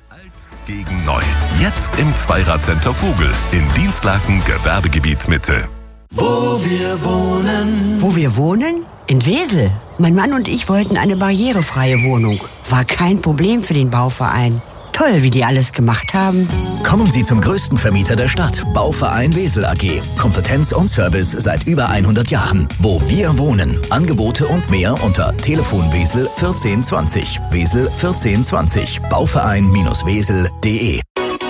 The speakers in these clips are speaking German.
Alt gegen neu. Jetzt im Zweirad-Center Vogel in Dienstlaken Gewerbegebiet Mitte. Wo wir wohnen. Wo wir wohnen? In Wesel. Mein Mann und ich wollten eine barrierefreie Wohnung. War kein Problem für den Bauverein. Toll, wie die alles gemacht haben. Kommen Sie zum größten Vermieter der Stadt, Bauverein Wesel AG. Kompetenz und Service seit über 100 Jahren. Wo wir wohnen. Angebote und mehr unter Telefon Wesel 1420. Wesel 1420. Bauverein-wesel.de.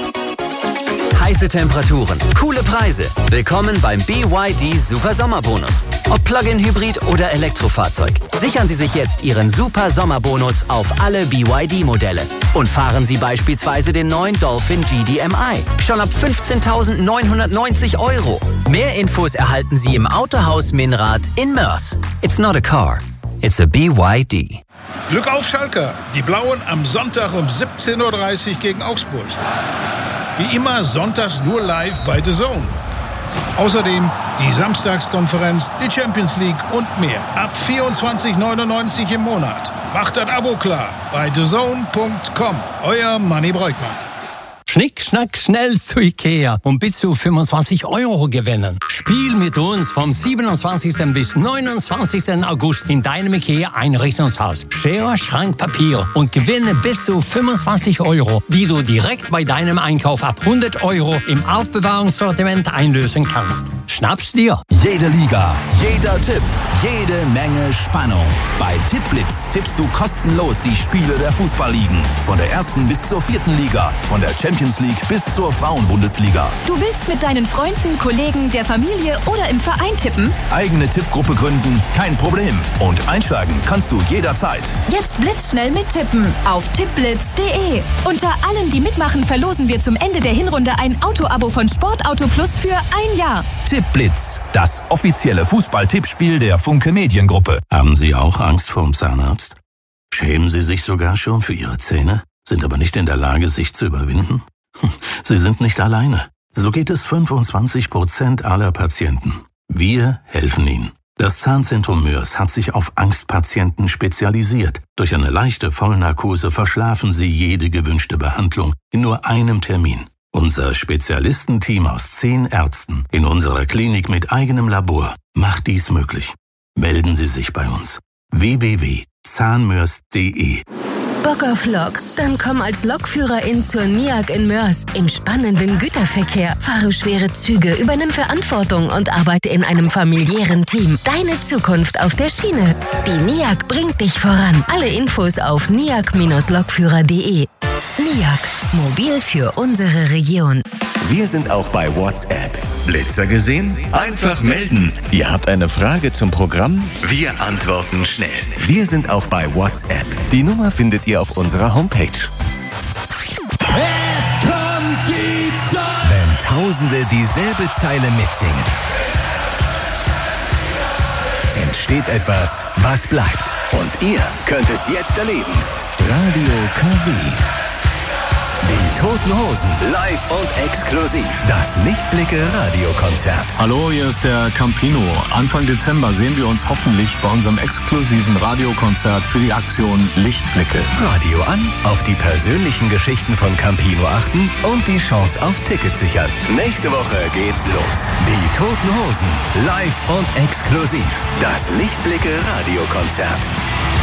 Heiße Temperaturen, coole Preise. Willkommen beim BYD Super Sommerbonus. Ob Plug-in-Hybrid oder Elektrofahrzeug. Sichern Sie sich jetzt Ihren Super Sommerbonus auf alle BYD-Modelle. Und fahren Sie beispielsweise den neuen Dolphin GDMI. Schon ab 15.990 €. Mehr Infos erhalten Sie im Autohaus Minrad in Moers. It's not a car, it's a BYD. Glück auf Schalke. Die Blauen am Sonntag um 17:30 Uhr gegen Augsburg. Wie immer sonntags nur live bei The Zone. Außerdem die Samstagskonferenz, die Champions League und mehr. Ab 24,99 € im Monat. Macht das Abo klar bei thezone.com. Euer Manni Breukmann. Schnick, schnack, schnell zu Ikea und bis zu 25 € gewinnen. Spiel mit uns vom 27. bis 29. August in deinem Ikea-Einrichtungshaus. Schere, Schrank, Papier und gewinne bis zu 25 €, die du direkt bei deinem Einkauf ab 100 € im Aufbewahrungssortiment einlösen kannst. Schnapp's dir. Jede Liga, jeder Tipp, jede Menge Spannung. Bei Tippblitz tippst du kostenlos die Spiele der Fußballligen. Von der 1. bis zur 4. Liga, von der Champions League bis zur Frauenbundesliga. Du willst mit deinen Freunden, Kollegen, der Familie oder im Verein tippen? Eigene Tippgruppe gründen? Kein Problem. Und einsteigen kannst du jederzeit. Jetzt blitzschnell mittippen auf tippblitz.de. Unter allen, die mitmachen, verlosen wir zum Ende der Hinrunde ein Autoabo von Sportauto Plus für 1 Jahr. Tippblitz, das offizielle Fußball-Tippspiel der Funke Mediengruppe. Haben Sie auch Angst vorm Zahnarzt? Schämen Sie sich sogar schon für Ihre Zähne, sind aber nicht in der Lage, sich zu überwinden? Sie sind nicht alleine. So geht es 25% aller Patienten. Wir helfen Ihnen. Das Zahnzentrum Moers hat sich auf Angstpatienten spezialisiert. Durch eine leichte Vollnarkose verschlafen Sie jede gewünschte Behandlung in nur einem Termin. Unser Spezialistenteam aus 10 Ärzten in unserer Klinik mit eigenem Labor macht dies möglich. Melden Sie sich bei uns. www.zahnmoers.de. Bock auf Lok? Dann komm als Lokführerin zur NIAG in Moers. Im spannenden Güterverkehr. Fahre schwere Züge, übernimm Verantwortung und arbeite in einem familiären Team. Deine Zukunft auf der Schiene. Die NIAG bringt dich voran. Alle Infos auf niag-lokführer.de. NIAG. Mobil für unsere Region. Wir sind auch bei WhatsApp. Blitzer gesehen? Einfach melden. Ihr habt eine Frage zum Programm? Wir antworten schnell. Wir sind auch bei WhatsApp. Die Nummer findet ihr auf unserer Homepage. Es kommt die Zeit. Wenn Tausende dieselbe Zeile mitsingen, entsteht etwas, was bleibt. Und ihr könnt es jetzt erleben. Radio KW. Die Toten Hosen, live und exklusiv. Das Lichtblicke-Radiokonzert. Hallo, hier ist der Campino. Anfang Dezember sehen wir uns hoffentlich bei unserem exklusiven Radiokonzert für die Aktion Lichtblicke. Radio an, auf die persönlichen Geschichten von Campino achten und die Chance auf Tickets sichern. Nächste Woche geht's los. Die Toten Hosen, live und exklusiv. Das Lichtblicke-Radiokonzert.